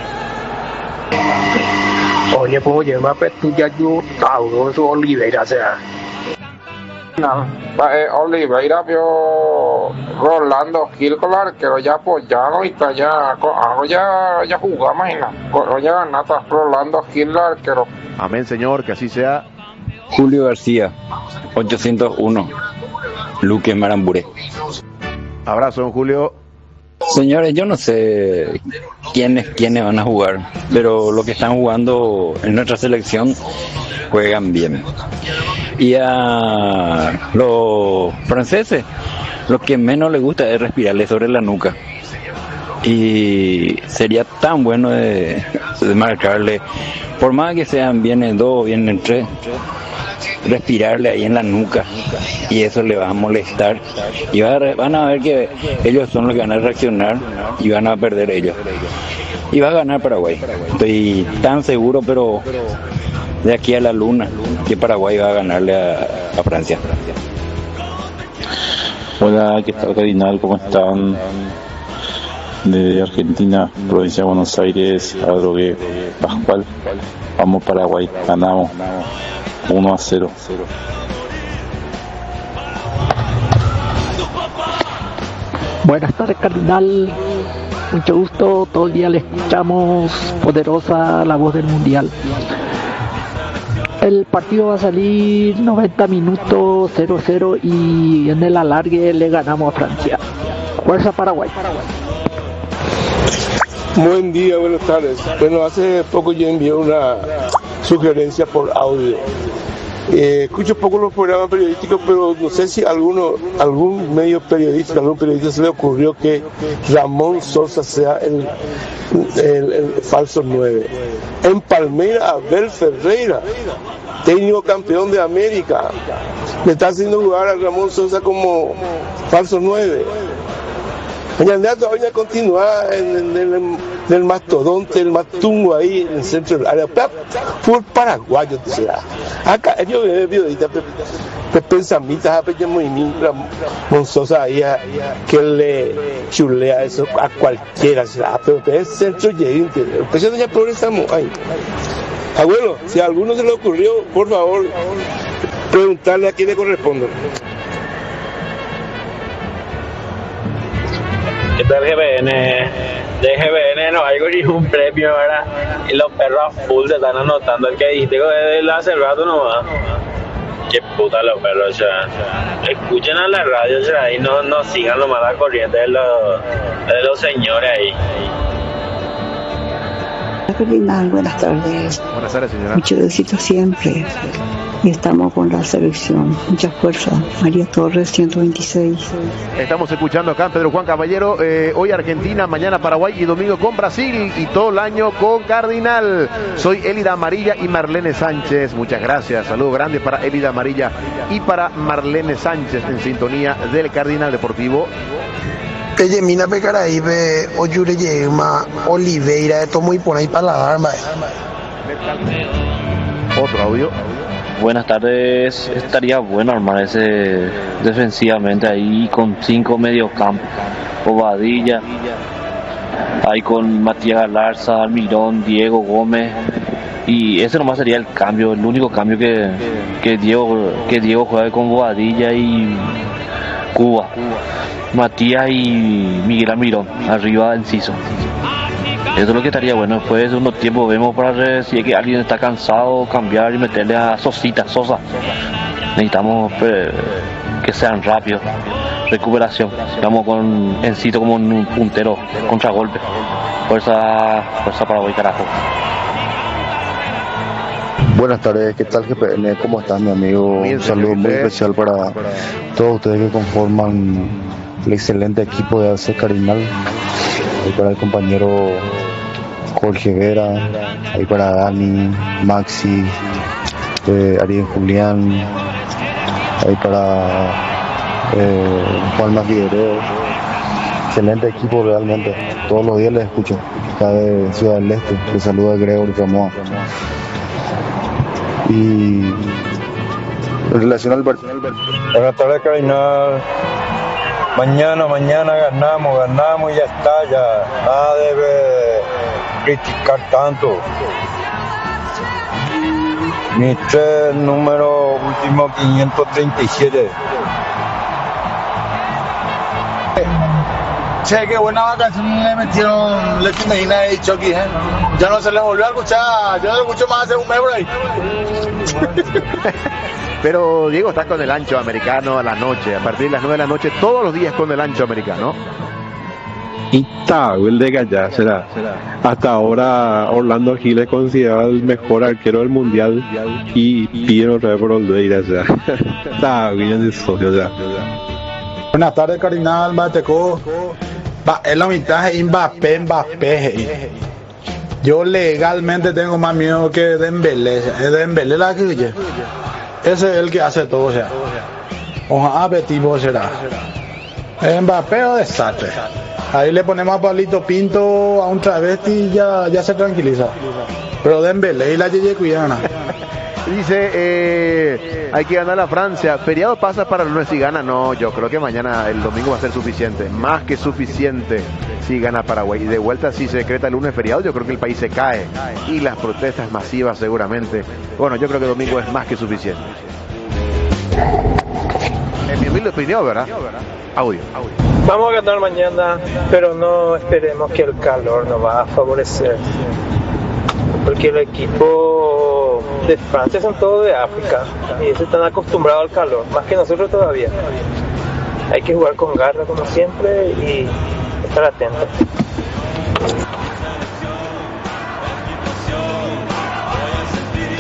Oye, pues lleva tú ya Tauro, su Oliveira, o sea. Oliveira vio Rolando Gil con el arquero ya apoyado y está ya jugó, imagina. Ya ganata Rolando Gil el arquero. Amén, señor, que así sea. Julio García, 801. Luque Marambure. Abrazo, don Julio. Señores, yo no sé quiénes van a jugar, pero los que están jugando en nuestra selección juegan bien. Y a los franceses, lo que menos les gusta es respirarle sobre la nuca. Y sería tan bueno de marcarle, por más que sean vienen 2, vienen 3, respirarle ahí en la nuca, y eso le va a molestar y van a ver que ellos son los que van a reaccionar y van a perder ellos y va a ganar Paraguay. Estoy tan seguro, pero de aquí a la luna, que Paraguay va a ganarle a Francia. Hola, ¿qué tal, Cardinal? ¿Cómo están? De Argentina, provincia de Buenos Aires, Adrogué, Pascual. Vamos Paraguay, ganamos 1-0. Buenas tardes, Cardinal. Mucho gusto, todo el día le escuchamos. Poderosa, la voz del mundial. El partido va a salir 90 minutos, 0-0, y en el alargue le ganamos a Francia. Fuerza Paraguay. Buen día, buenas tardes. Bueno, hace poco yo envié una sugerencia por audio. Escucho poco los programas periodísticos, pero no sé si algún medio periodístico, algún periodista se le ocurrió que Ramón Sosa sea el falso 9. En Palmeiras, Abel Ferreira, técnico campeón de América, le está haciendo jugar a Ramón Sosa como falso 9. Mañana todavía continúa en el mastodonte, el matungo ahí en el centro del área. Fue paraguayo, será. Acá yo veo periodista, pensamitas, a Ramón Sosa ahí, que le chulea eso a cualquiera, será. Pero es centro lleno, pues ya progresamos ahí. Abuelo, si a alguno se le ocurrió, por favor, preguntarle a quién le corresponde. ¿Qué tal GBN? De GBN no hay ningún premio, ¿verdad? Y los perros a full se están anotando. El que dijiste que hace rato nomás. Qué puta los perros, ya. Escuchen a la radio, ya, y no sigan nomás la corriente de los señores ahí. Buenas tardes. Buenas tardes, señora. Mucho éxito siempre. Y estamos con la selección. Mucha fuerza. María Torres, 126. Estamos escuchando acá Pedro Juan Caballero. Hoy Argentina, mañana Paraguay y domingo con Brasil. Y todo el año con Cardinal. Soy Elida Amarilla y Marlene Sánchez. Muchas gracias. Saludo grande para Elida Amarilla y para Marlene Sánchez en sintonía del Cardinal Deportivo. Ella mina Pecaraíbe, Oyureyema, Oliveira, esto muy por ahí para la arma. Otro audio. Buenas tardes, estaría bueno armar ese defensivamente ahí con 5 mediocampo, Bobadilla, ahí con Matías Galarza, Almirón, Diego Gómez, y ese nomás sería el cambio, el único cambio que Diego juegue con Bobadilla y Cuba, Matías y Miguel Almirón, arriba Enciso. Eso es lo que estaría bueno. Después de segundo tiempo vemos para ver si es que alguien está cansado, cambiar y meterle a Sosa. Necesitamos que sean rápidos. Recuperación. Vamos con Encito como un puntero, contragolpe. Fuerza Paraguay, carajo. Buenas tardes, ¿qué tal GPN? ¿Cómo estás, mi amigo? Un saludo muy especial para todos ustedes que conforman el excelente equipo de AC Cardinal. Ahí para el compañero Jorge Vera, ahí para Dani, Maxi, Ariel Julián, ahí para Juan Figueroa. Excelente equipo realmente, todos los días les escucho, acá de Ciudad del Este. Les saluda Gregorio Camoa. Y en relación al partido. Buenas tardes, Cardinal. Mañana ganamos y ya está, ya nada debe criticar tanto. Mi número último 537. Che, qué buena vacación le metieron Leti Medina y Chucky, ¿eh? Ya no se les volvió a escuchar, yo no escucho más hace un mes por ahí. Pero Diego está con el ancho americano a la noche, a partir de las 9 de la noche, todos los días con el ancho americano. Y el de Gallá será. Hasta ahora Orlando Gil es considerado el mejor arquero del mundial y piden otra vez por Olveira, o sea. Está bien de socio, o sea. Buenas tardes, Cardinal, Mateco. Es la mitad de Mbappé. Yo legalmente tengo más miedo que Dembélé. Es Dembélé la que oye. Ese es el que hace todo, o sea. Ojalá tipo será. Mbappé o desastre. Ahí le ponemos a Pablito Pinto a un travesti y ya se tranquiliza. Pero Dembélé y la Yeye Cuyana. Dice, hay que ganar a Francia. Feriado pasa para el lunes si gana. No, yo creo que mañana, el domingo va a ser suficiente. Más que suficiente si gana Paraguay. Y de vuelta, si se decreta el lunes feriado, yo creo que el país se cae. Y las protestas masivas seguramente. Bueno, yo creo que domingo es más que suficiente. En mi humilde opinión, ¿verdad? Audio. Vamos a ganar mañana, pero no esperemos que el calor nos va a favorecer. Porque el equipo de Francia son todos de África y ellos están acostumbrados al calor, más que nosotros todavía. Hay que jugar con garra como siempre y estar atentos.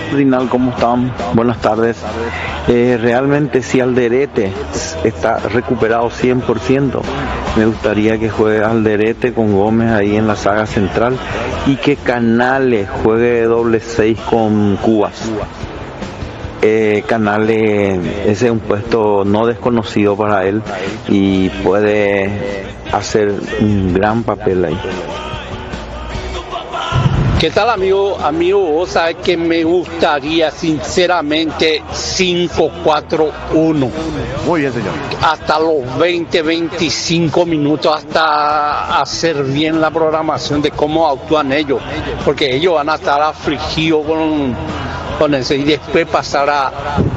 Rinal, ¿cómo están? Buenas tardes. Realmente si Alderete está recuperado 100%, me gustaría que juegue Alderete con Gómez ahí en la saga central y que Canales juegue doble 6 con Cubas. Canales, ese es un puesto no desconocido para él y puede hacer un gran papel ahí. ¿Qué tal, amigo? Vos sabés que me gustaría sinceramente 5-4-1. Muy bien, señor. Hasta los 20-25 minutos, hasta hacer bien la programación de cómo actúan ellos, porque ellos van a estar afligidos con eso y después pasar a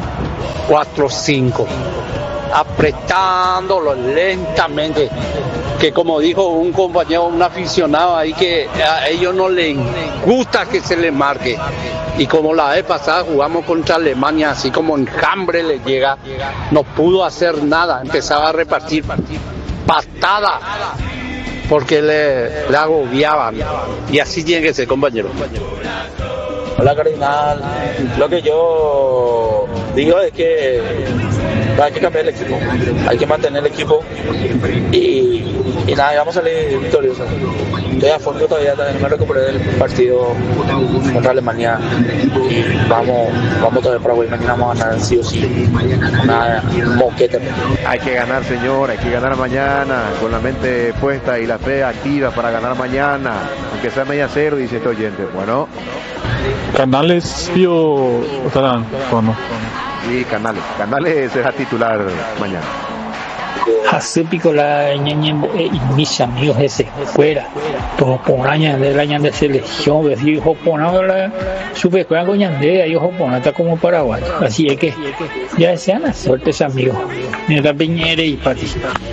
4-5, apretándolo lentamente. Que como dijo un compañero, un aficionado ahí, que a ellos no les gusta que se les marque. Y como la vez pasada jugamos contra Alemania, así como enjambre les llega, no pudo hacer nada, empezaba a repartir patadas porque le agobiaban. Y así tiene que ser, compañero. Hola, Cardinal. Lo que yo digo es que hay que cambiar el equipo, hay que mantener el equipo y nada, vamos a salir victoriosos. Estoy a fondo todavía, también me recuperé del partido contra Alemania y vamos todavía para Paraguay, mañana vamos a ganar sí o sí, una moqueta. Hay que ganar, señor, hay que ganar mañana, con la mente puesta y la fe activa para ganar mañana, aunque sea media cero, dice este oyente. Bueno, Canales vio estarán bueno. Sí, Canales será titular mañana. Hace picola ñañen mis amigos ese fuera todo por años de la de selección decir joponada supe que hago ñande ahí joponada está como Paraguay, así es que ya desean la suerte ese amigo Neta Piñere y Pati.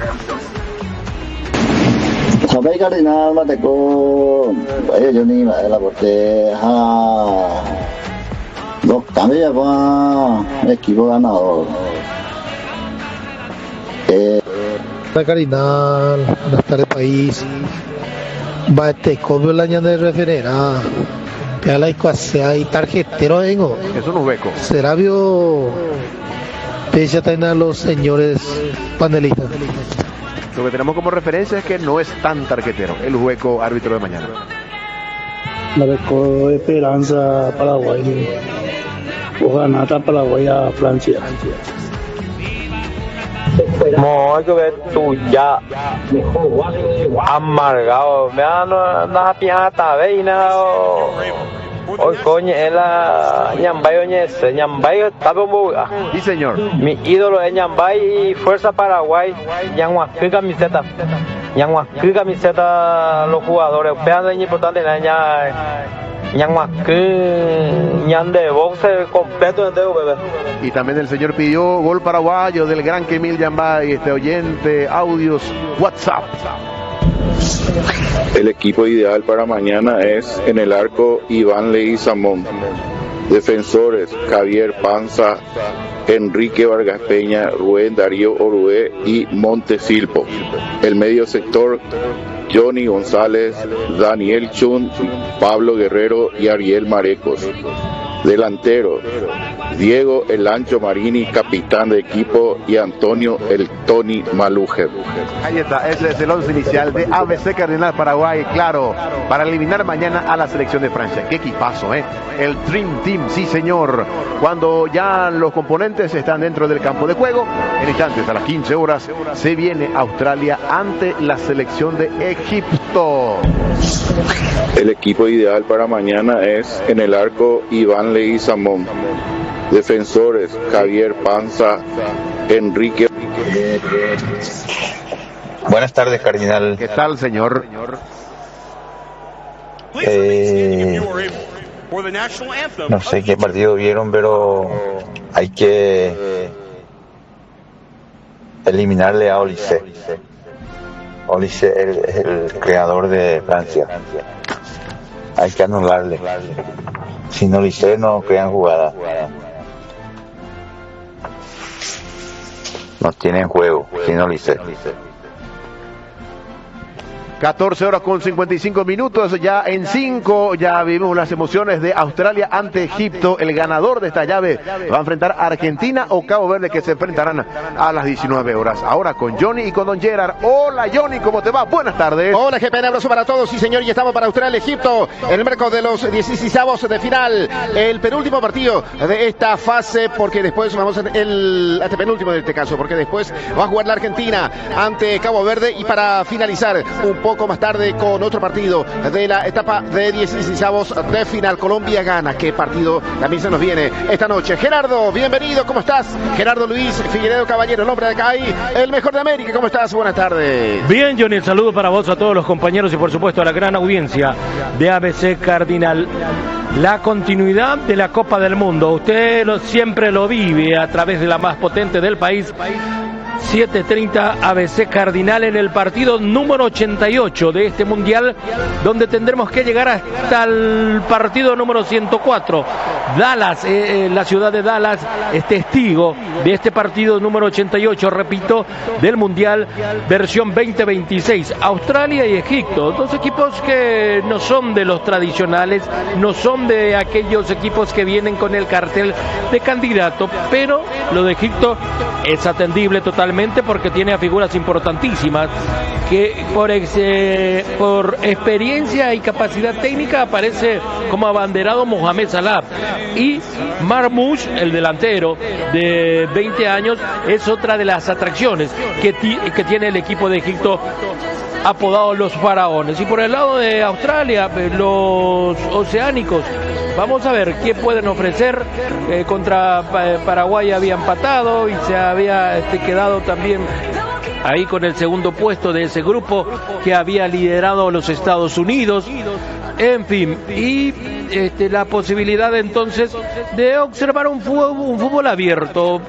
Sampai Cardinal Mateco yo ni la porte dos cambios para equipo ganador. Hola Cardinal, buenas tardes país. Va este cobio el año de referera. Pega la iscuasea y tarjetero vengo. Es un hueco. Será vio pese a los señores panelistas. Lo que tenemos como referencia es que no es tan tarjetero el hueco árbitro de mañana. La de Esperanza Paraguay. O ganata Paraguay a Francia. No, hay que ver tú ya amargado. Me dan una piñata, veina. Hoy coño, es la Ñambay Oñese. Ñambay está como. Sí, señor. Mi ídolo es Ñambay y Fuerza Paraguay. Ñanhuasquí camiseta. Ñanhuasquí camiseta los jugadores. Vean lo importante, Ñan de boxe completo entero, bebé. Y también el señor pidió gol paraguayo del gran Kemil Yambay, este oyente, audios, WhatsApp. El equipo ideal para mañana es en el arco Iván Leguizamón. Defensores Javier Panza, Enrique Vargas Peña, Rubén Darío Orué y Montesilpo. El medio sector Johnny González, Daniel Chun, Pablo Guerrero y Ariel Marecos. Delantero Diego El Ancho Marini, capitán de equipo, y Antonio El Tony Maluje. Ahí está, ese es el 11 inicial de ABC Cardinal Paraguay, claro, para eliminar mañana a la selección de Francia. Qué equipazo, el Dream Team, sí señor. Cuando ya los componentes están dentro del campo de juego, en instantes a las 15 horas se viene Australia ante la selección de Egipto. El equipo ideal para mañana es en el arco Iván Leguizamón. Defensores Javier Panza, Enrique. Buenas tardes, Cardinal. ¿Qué tal, señor? No sé qué partido vieron, pero hay que eliminarle a Olise. Olise es el creador de Francia. Hay que anularle. Sin Olise no crean jugada. No tienen juego sin Olise. 14 horas con 55 minutos, ya en 5, ya vivimos las emociones de Australia ante Egipto. El ganador de esta llave va a enfrentar a Argentina o Cabo Verde, que se enfrentarán a las 19 horas. Ahora con Johnny y con Don Gerard. Hola Johnny, ¿cómo te va? Buenas tardes. Hola GPN, abrazo para todos. Sí señor, y estamos para Australia, Egipto, en el marco de los 16avos de final. El penúltimo partido de esta fase, porque después vamos en el antepenúltimo en este caso, porque después va a jugar la Argentina ante Cabo Verde, y para finalizar un poco más tarde con otro partido de la etapa de 16avos de final, Colombia gana. Qué partido también se nos viene esta noche. Gerardo, bienvenido, ¿cómo estás? Gerardo Luis Figueiredo Caballero, el hombre de acá ahí, el mejor de América, ¿cómo estás? Buenas tardes. Bien, Johnny, el saludo para vos, a todos los compañeros y por supuesto a la gran audiencia de ABC Cardinal. La continuidad de la Copa del Mundo, usted siempre lo vive a través de la más potente del país. 7:30 ABC Cardinal en el partido número 88 de este mundial, donde tendremos que llegar hasta el partido número 104. Dallas, la ciudad de Dallas es testigo de este partido número 88, repito, del mundial versión 2026. Australia y Egipto, dos equipos que no son de los tradicionales, no son de aquellos equipos que vienen con el cartel de candidato, pero lo de Egipto es atendible totalmente, porque tiene a figuras importantísimas que por experiencia y capacidad técnica aparece como abanderado Mohamed Salah, y Marmoush, el delantero de 20 años, es otra de las atracciones que tiene el equipo de Egipto, apodado los faraones. Y por el lado de Australia, los oceánicos, vamos a ver qué pueden ofrecer. Contra Paraguay había empatado y se había quedado también ahí con el segundo puesto de ese grupo que había liderado los Estados Unidos. En fin, y la posibilidad entonces de observar un fútbol abierto,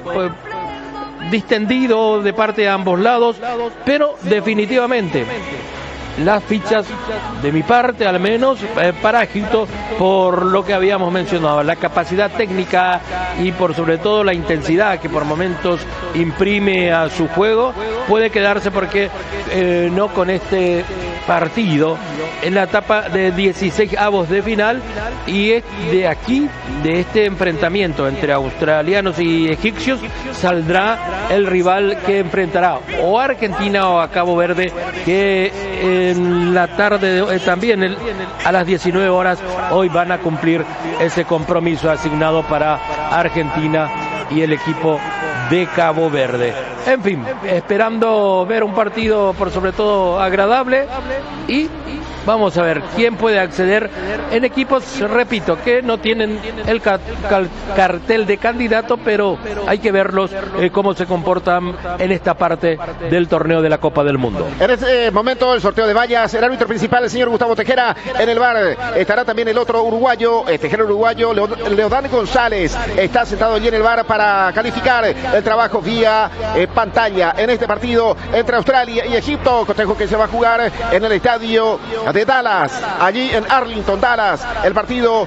distendido de parte de ambos lados, pero definitivamente las fichas de mi parte, al menos para Egipto, por lo que habíamos mencionado, la capacidad técnica y por sobre todo la intensidad que por momentos imprime a su juego, puede quedarse, porque no con este partido en la etapa de 16avos de final, y es de aquí, de este enfrentamiento entre australianos y egipcios, saldrá el rival que enfrentará o a Argentina o a Cabo Verde, que en la tarde también a las 19 horas hoy van a cumplir ese compromiso asignado para Argentina y el equipo de Cabo Verde. En fin, esperando ver un partido por sobre todo agradable, y vamos a ver quién puede acceder en equipos, repito, que no tienen el cartel de candidato, pero hay que verlos cómo se comportan en esta parte del torneo de la Copa del Mundo. En este momento el sorteo de vallas, el árbitro principal, el señor Gustavo Tejera. En el bar estará también el otro uruguayo, Tejera uruguayo, Leodán González, está sentado allí en el bar para calificar el trabajo vía pantalla en este partido entre Australia y Egipto, cotejo que se va a jugar en el estadio de Dallas, allí en Arlington, Dallas, el partido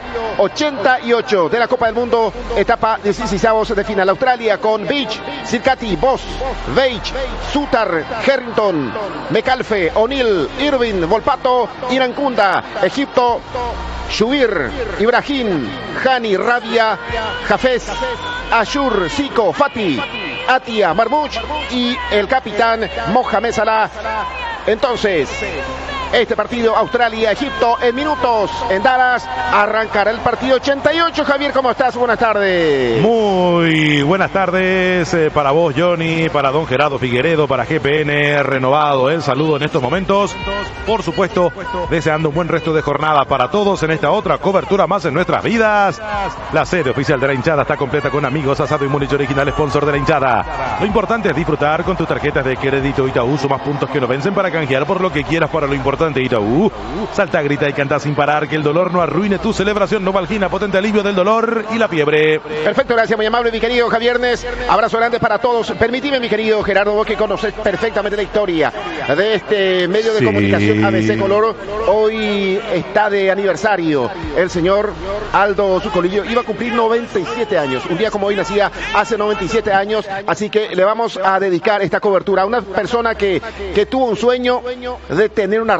88 de la Copa del Mundo, etapa 16avos de final. Australia con Beach, Sirkati, Boss, Veich, Sutar, Harrington, McAlfe, O'Neill, Irving, Volpato, Irankunda. Egipto, Shubir, Ibrahim, Hani, Rabia, Hafez, Ashur, Zico, Fati, Atia, Marmoush y el capitán Mohamed Salah. Entonces, este partido Australia-Egipto en minutos en Dallas arrancará el partido 88. Javier, ¿cómo estás? Buenas tardes. Muy buenas tardes para vos, Johnny, para don Gerardo Figueiredo, para GPN renovado. El saludo en estos momentos. Por supuesto, deseando un buen resto de jornada para todos en esta otra cobertura más en nuestras vidas. La sede oficial de la hinchada está completa con Amigos Asado y Múnich, original sponsor de la hinchada. Lo importante es disfrutar con tus tarjetas de crédito Itaú. Sumas puntos que no vencen para canjear por lo que quieras para lo importante. Itaú. Salta, grita y canta sin parar, que el dolor no arruine tu celebración. Novalgina, potente alivio del dolor y la fiebre. Perfecto, gracias, muy amable, mi querido Javiernes. Abrazo grande para todos. Permitime, mi querido Gerardo, vos que conoces perfectamente la historia de este medio de comunicación ABC Color. Hoy está de aniversario el señor Aldo Zucolillo. Iba a cumplir 97 años. Un día como hoy nacía hace 97 años. Así que le vamos a dedicar esta cobertura a una persona que tuvo un sueño de tener una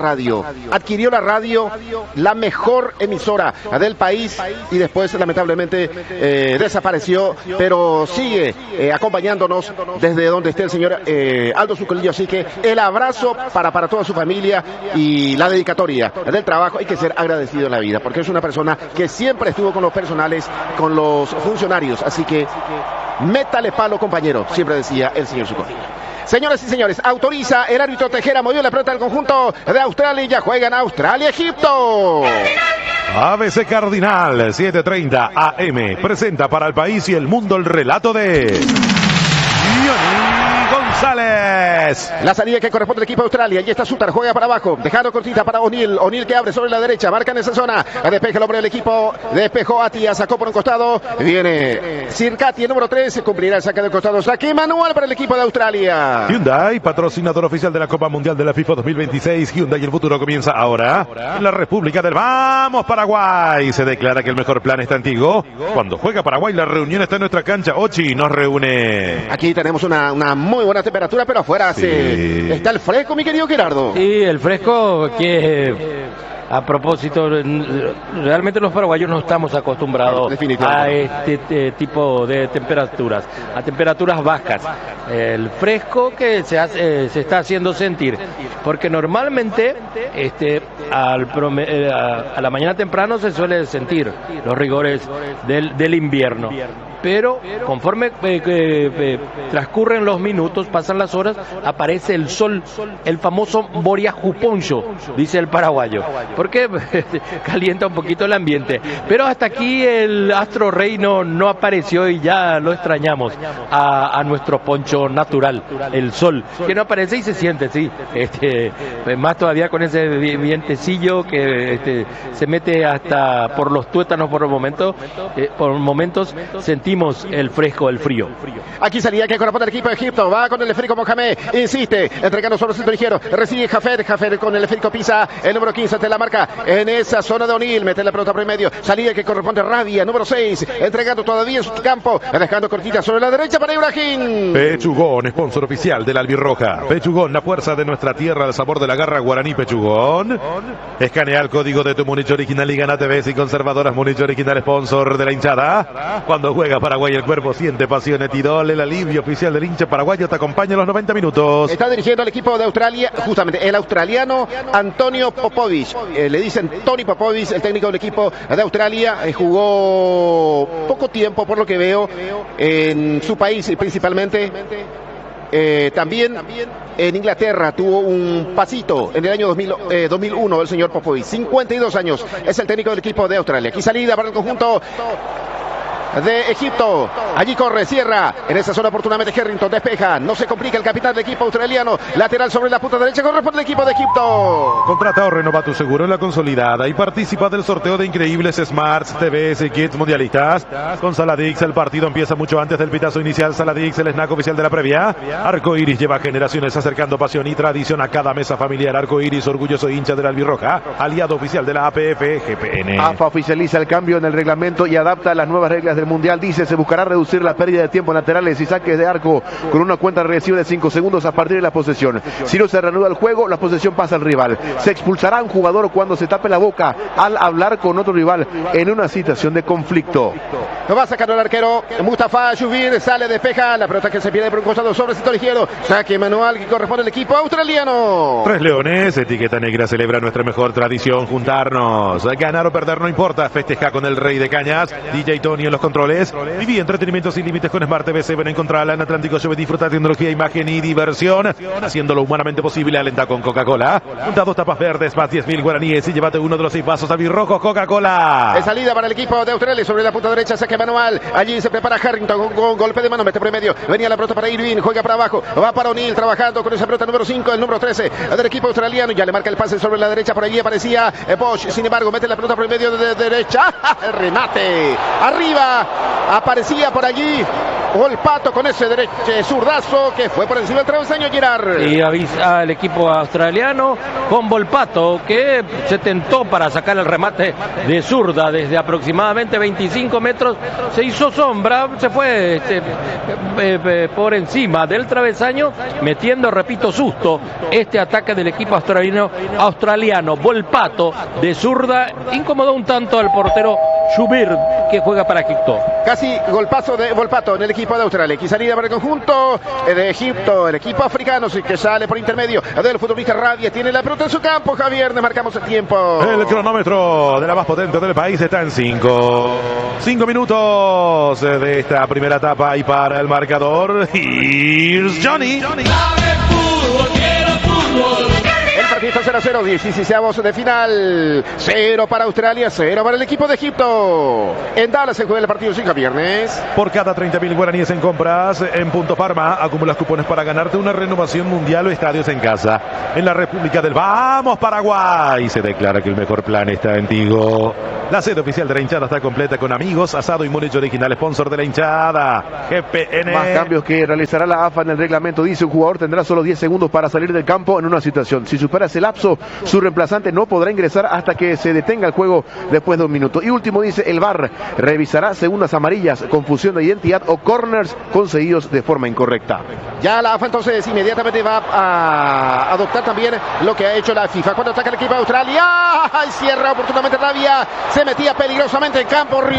radio. Adquirió la radio, la mejor emisora del país, y después lamentablemente desapareció, pero sigue acompañándonos desde donde esté el señor Aldo Zucolillo. Así que el abrazo para toda su familia y la dedicatoria del trabajo. Hay que ser agradecido en la vida, porque es una persona que siempre estuvo con los personales, con los funcionarios. Así que métale palo, compañero, siempre decía el señor Zucolillo. Señoras y señores, autoriza el árbitro Tejera, movió la pelota del conjunto de Australia y ya juegan Australia-Egipto. ABC Cardinal 7:30 AM presenta para el país y el mundo el relato de Johnny González. La salida que corresponde al equipo de Australia. Y está Sutar, juega para abajo, dejando cortita para O'Neill. O'Neill que abre sobre la derecha, marca en esa zona. Despeja el hombre del equipo, despejó Atia, sacó por un costado. Viene Circati, el número 3, cumplirá el saque del costado. Saque manual para el equipo de Australia. Hyundai, patrocinador oficial de la Copa Mundial de la FIFA 2026. Hyundai, el futuro comienza ahora. En la República del Vamos, Paraguay. Se declara que el mejor plan está antiguo. Cuando juega Paraguay, la reunión está en nuestra cancha. Ochi nos reúne. Aquí tenemos una muy buena temperatura, pero afuera está el fresco, mi querido Gerardo. Sí, el fresco que... A propósito, realmente los paraguayos no estamos acostumbrados a este tipo de temperaturas, a temperaturas bajas. El fresco que se está haciendo sentir, porque normalmente a la mañana temprano se suele sentir los rigores del invierno. Pero conforme transcurren los minutos, pasan las horas, aparece el sol, el famoso Boriajuponcho, dice el paraguayo, porque calienta un poquito el ambiente. Pero hasta aquí el astro rey no apareció y ya lo extrañamos a nuestro poncho natural, el sol, que no aparece y se siente, sí, más todavía con ese vientecillo que se mete hasta por los tuétanos por momentos sentimos el fresco, el frío. Aquí salía que corresponde al equipo de Egipto, va con el esférico Mohamed, insiste, entregando sobre el centro ligero, recibe Jafer con el esférico pisa, el número 15 te la marca en esa zona de O'Neill, mete la pelota por el medio, salida que corresponde a Rabia, número 6, entregando todavía en su campo, dejando cortita sobre la derecha para Ibrahim. Pechugón, sponsor oficial de la Albirroja. Pechugón, la fuerza de nuestra tierra, el sabor de la garra guaraní. Pechugón. Escanea el código de tu Municho original y gana TV y conservadoras Municho original, sponsor de la hinchada. Cuando juega Paraguay, el cuerpo siente pasión. Etidol, el alivio oficial del hincha paraguayo, te acompaña a los 90 minutos. Está dirigiendo al equipo de Australia, justamente el australiano Antonio Popovic. Le dicen Tony Popovic, el técnico del equipo de Australia. Jugó poco tiempo, por lo que veo, en su país principalmente. También en Inglaterra tuvo un pasito en el año 2001 el señor Popovic. 52 años es el técnico del equipo de Australia. Aquí salida para el conjunto de Egipto, allí corre, cierra, en esa zona oportunamente Harrington, despeja, no se complica el capitán del equipo australiano, lateral sobre la punta derecha, corresponde el equipo de Egipto. Contrata o renova tu seguro en la consolidada y participa del sorteo de increíbles Smarts, TVs y kits mundialistas. Con Saladix el partido empieza mucho antes del pitazo inicial. Saladix, el snack oficial de la previa. Arco Iris lleva generaciones acercando pasión y tradición a cada mesa familiar. Arco Iris, orgulloso hincha de la Albirroja, aliado oficial de la APF GPN. AFA oficializa el cambio en el reglamento y adapta las nuevas reglas del Mundial. Dice, se buscará reducir la pérdida de tiempo en laterales y saques de arco con una cuenta regresiva de 5 segundos a partir de la posesión. Si no se reanuda el juego, la posesión pasa al rival. Se expulsará a un jugador cuando se tape la boca al hablar con otro rival en una situación de conflicto. Lo va a sacar el arquero Mustafa Shubir, sale, despeja, la pelota que se pierde por un costado sobre el sector izquierdo. Saque manual que corresponde al equipo australiano. Tres Leones, etiqueta negra, celebra nuestra mejor tradición, juntarnos. Ganar o perder no importa, festeja con el rey de cañas, DJ Tony en los controles. Viví entretenimiento sin límites con Smart TV 7. Encontrarla en Atlántico Show. Disfruta tecnología, imagen y diversión, haciéndolo humanamente posible. Alenta con Coca-Cola. Junta 2 tapas verdes más 10.000 guaraníes y llévate uno de los 6 vasos albirrojos Coca-Cola. De salida para el equipo de Australia sobre la punta derecha, saque manual. Allí se prepara Harrington con golpe de mano, mete por el medio. Venía la pelota para Irving, juega para abajo. Va para O'Neill trabajando con esa pelota número 5, el número 13 del equipo australiano. Ya le marca el pase sobre la derecha. Por allí aparecía Bosch. Sin embargo, mete la pelota por el medio de derecha. El remate. Arriba. Aparecía por allí Volpato con ese zurdazo que fue por encima del travesaño, Gerard. Y avisa al equipo australiano con Volpato, que se tentó para sacar el remate de zurda desde aproximadamente 25 metros. Se hizo sombra, se fue por encima del travesaño, metiendo, repito, susto este ataque del equipo australiano. Volpato de zurda incomodó un tanto al portero Shubir, que juega para Egipto. Casi golpazo de Volpato en el equipo de Australia. Aquí salida para el conjunto de Egipto, el equipo africano que sale por intermedio del futbolista Rabia. Tiene la pelota en su campo, Javier, marcamos el tiempo. El cronómetro de la más potente del país está en 5 minutos de esta primera etapa y para el marcador. Here's Johnny. El partido 0-0, 16avos de final. 0 para Australia, 0 para el equipo de Egipto. En Dallas se juega el partido 5 viernes. Por cada 30.000 guaraníes en compras en Punto Parma, acumulas cupones para ganarte una renovación mundial o estadios en casa. En la República del Vamos, Paraguay, se declara que el mejor plan está en Tigo. La sede oficial de la hinchada está completa con amigos, asado y molecho original, sponsor de la hinchada. GPN. Más cambios que realizará la AFA en el reglamento. Dice: un jugador tendrá solo 10 segundos para salir del campo en una situación. Si supera ese lapso, su reemplazante no podrá ingresar hasta que se detenga el juego después de un minuto. Y último, dice: el VAR revisará segundas amarillas, confusión de identidad o corners conseguidos de forma incorrecta. Ya la AFA entonces inmediatamente va a adoptar también lo que ha hecho la FIFA. Cuando ataca el equipo de Australia, cierra oportunamente Rabia, se metía peligrosamente en campo.